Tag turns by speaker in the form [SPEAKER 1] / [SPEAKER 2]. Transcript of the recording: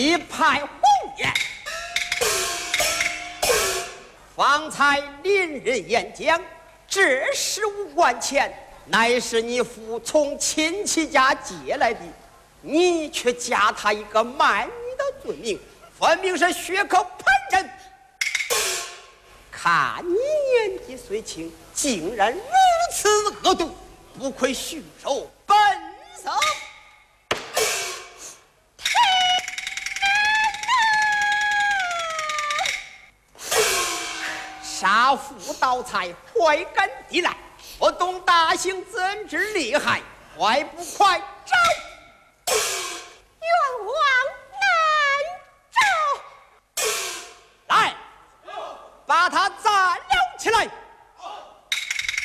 [SPEAKER 1] 一派胡言！方才邻人演讲，这15贯钱乃是你父从亲戚家借来的，你却加他一个卖女的罪名，分明是血口喷人。看你年纪虽轻，竟然如此恶毒，不愧驯兽本色。杀父盗财，坏干地来，不懂大刑怎知厉害，快不快找